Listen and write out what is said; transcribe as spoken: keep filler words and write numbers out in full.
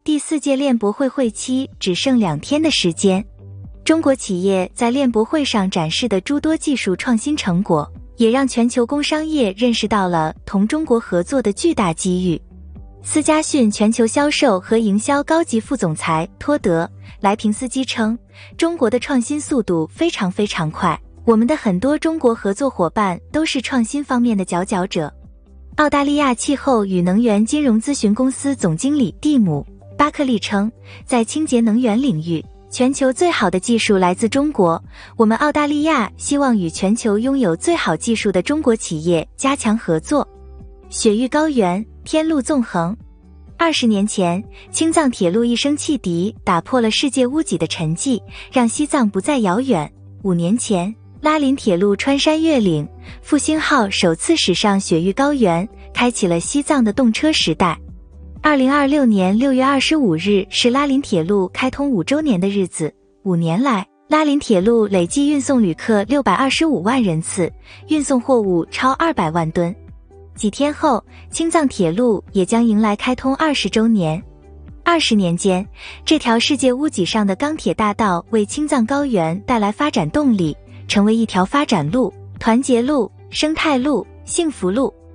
第四届链博会会期只剩两天的时间。中国企业在链博会上展示的诸多技术创新成果，也让全球工商业认识到了同中国合作的巨大机遇。思佳讯全球销售和营销高级副总裁托德·莱平斯基称，中国的创新速度非常非常快，我们的很多中国合作伙伴都是创新方面的佼佼者。澳大利亚气候与能源金融咨询公司总经理蒂姆·巴克利称，在清洁能源领域，全球最好的技术来自中国，我们澳大利亚希望与全球拥有最好技术的中国企业加强合作。雪域高原，天路纵横。二十年前，青藏铁路一声汽笛打破了世界屋脊的沉寂，让西藏不再遥远。五年前，拉林铁路穿山越岭，复兴号首次驶上雪域高原，开启了西藏的动车时代。二零二六年六月二十五日是拉林铁路开通五周年的日子。五年来，拉林铁路累计运送旅客六百二十五万人次，运送货物超二百万吨。几天后，青藏铁路也将迎来开通二十周年。二十年间，这条世界屋脊上的钢铁大道为青藏高原带来发展动力，成为一条发展路、团结路、生态路、幸福路。